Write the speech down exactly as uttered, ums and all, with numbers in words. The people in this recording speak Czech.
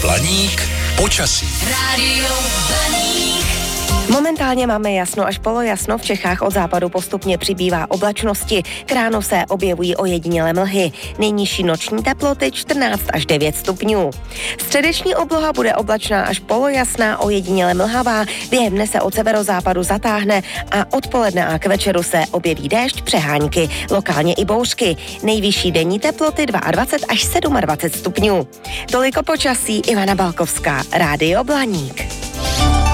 Blaník počasí. Rádio Blaník. Momentálně máme jasno až polojasno, v Čechách od západu postupně přibývá oblačnosti, k ránu se objevují ojedinělé mlhy. Nejnižší noční teploty čtrnáct až devět stupňů. Středeční obloha bude oblačná až polojasná, ojediněle mlhavá, během dne se od severozápadu zatáhne a odpoledne a k večeru se objeví déšť, přehánky, lokálně i bouřky. Nejvyšší denní teploty dvacet dva až dvacet sedm stupňů. Toliko počasí, Ivana Balkovská, Rádio Blaník.